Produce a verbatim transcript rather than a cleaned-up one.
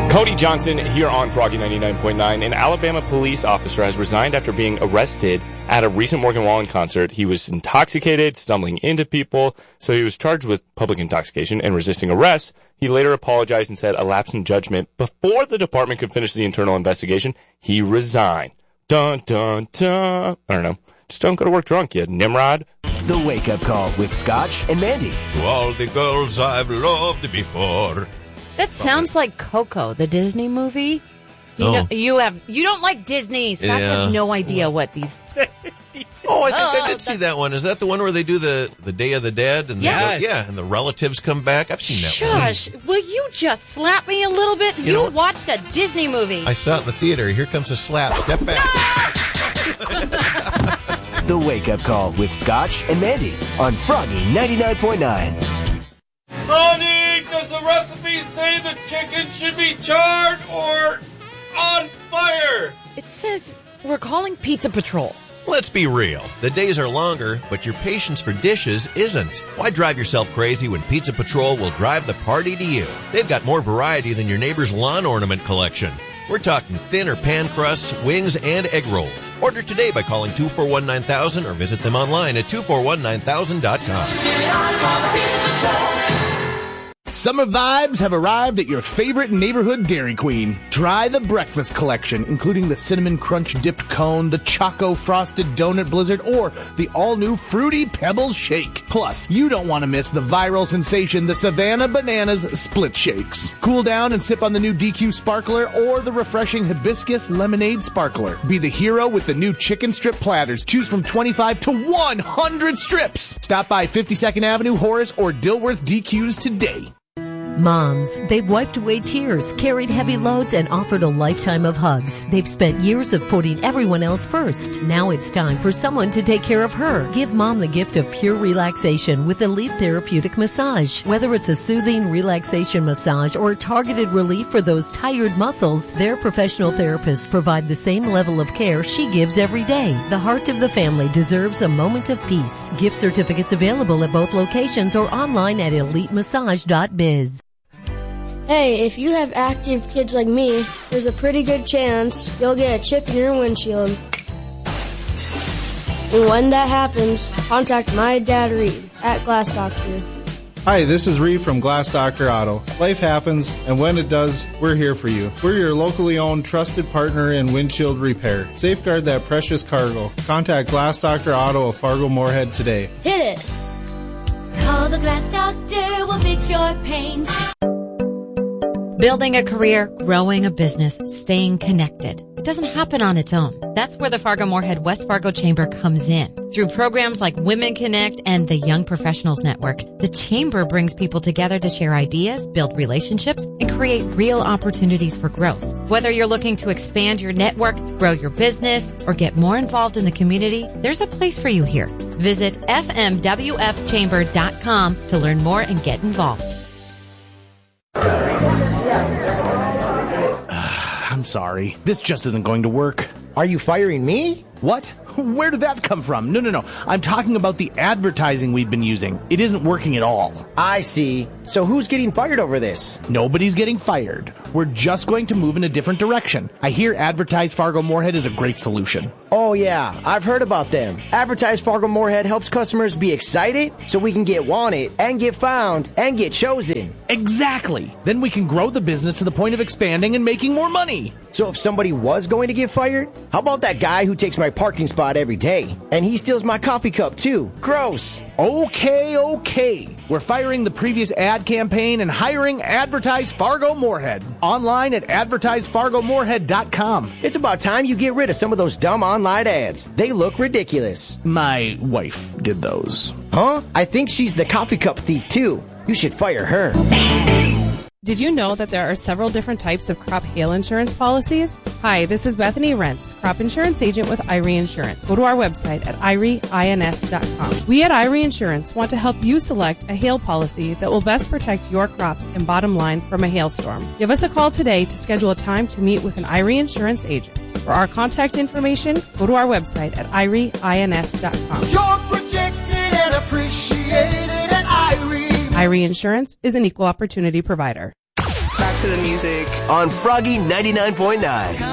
Cody Johnson here on Froggy ninety-nine point nine. An Alabama police officer has resigned after being arrested at a recent Morgan Wallen concert. He was intoxicated, stumbling into people, so he was charged with public intoxication and resisting arrest. He later apologized and said a lapse in judgment. Before the department could finish the internal investigation, he resigned. Dun, dun, dun. I don't know. Just don't go to work drunk, you Nimrod. The Wake Up Call with Scotch and Mandy. To all the girls I've loved before. That sounds like Coco, the Disney movie. You Oh. know, you have you don't like Disney. Scotch Yeah. has no idea what these. Oh, I think Oh, I did see that one. Is that the one where they do the, the Day of the Dead? And Yes. the, yeah, and the relatives come back? I've seen that one. Shush! Will you just slap me a little bit? You, You know what? watched a Disney movie. I saw it in the theater. Here comes a slap. Step back. The Wake Up Call with Scotch and Mandy on Froggy ninety-nine point nine. Honey, does the recipe say the chicken should be charred or on fire? It says we're calling Pizza Patrol. Let's be real. The days are longer, but your patience for dishes isn't. Why drive yourself crazy when Pizza Patrol will drive the party to you? They've got more variety than your neighbor's lawn ornament collection. We're talking thinner pan crusts, wings, and egg rolls. Order today by calling two four one nine thousand or visit them online at two four one nine thousand dot com. Summer vibes have arrived at your favorite neighborhood Dairy Queen. Try the breakfast collection, including the Cinnamon Crunch Dipped Cone, the Choco Frosted Donut Blizzard, or the all-new Fruity Pebbles Shake. Plus, you don't want to miss the viral sensation, the Savannah Bananas Split Shakes. Cool down and sip on the new D Q Sparkler or the refreshing Hibiscus Lemonade Sparkler. Be the hero with the new Chicken Strip Platters. Choose from twenty-five to one hundred strips. Stop by fifty-second Avenue, Horace, or Dilworth D Qs today. Moms, they've wiped away tears, carried heavy loads, and offered a lifetime of hugs. They've spent years of putting everyone else first. Now it's time for someone to take care of her. Give Mom the gift of pure relaxation with Elite Therapeutic Massage. Whether it's a soothing relaxation massage or targeted relief for those tired muscles, their professional therapists provide the same level of care she gives every day. The heart of the family deserves a moment of peace. Gift certificates available at both locations or online at elite massage dot biz. Hey, if you have active kids like me, there's a pretty good chance you'll get a chip in your windshield. And when that happens, contact my dad Reed at Glass Doctor. Hi, this is Reed from Glass Doctor Auto. Life happens, and when it does, we're here for you. We're your locally owned, trusted partner in windshield repair. Safeguard that precious cargo. Contact Glass Doctor Auto of Fargo Moorhead today. Hit it! Call the Glass Doctor, we'll fix your paint. Building a career, growing a business, staying connected. It doesn't happen on its own. That's where the Fargo Moorhead West Fargo Chamber comes in. Through programs like Women Connect and the Young Professionals Network, the Chamber brings people together to share ideas, build relationships, and create real opportunities for growth. Whether you're looking to expand your network, grow your business, or get more involved in the community, there's a place for you here. Visit f m w f chamber dot com to learn more and get involved. I'm sorry. This just isn't going to work. Are you firing me? What? Where did that come from? No, no, no. I'm talking about the advertising we've been using. It isn't working at all. I see. So who's getting fired over this? Nobody's getting fired. We're just going to move in a different direction. I hear Advertise Fargo Moorhead is a great solution. Oh yeah, I've heard about them. Advertise Fargo Moorhead helps customers be excited so we can get wanted and get found and get chosen. Exactly. Then we can grow the business to the point of expanding and making more money. So if somebody was going to get fired, how about that guy who takes my parking spot every day? And he steals my coffee cup too. Gross. Okay, okay. We're firing the previous ad campaign and hiring Advertise Fargo Moorhead. Online at advertise fargo moorhead dot com. It's about time you get rid of some of those dumb online ads. They look ridiculous. My wife did those. Huh? I think she's the coffee cup thief too. You should fire her. Did you know that there are several different types of crop hail insurance policies? Hi, this is Bethany Rentz, crop insurance agent with I R E Insurance. Go to our website at I R E ins dot com. We at I R E Insurance want to help you select a hail policy that will best protect your crops and bottom line from a hailstorm. Give us a call today to schedule a time to meet with an I R E Insurance agent. For our contact information, go to our website at I R E ins dot com. You're protected and appreciated at I R E. I R E Insurance is an equal opportunity provider. Back to the music. On Froggy ninety-nine point nine.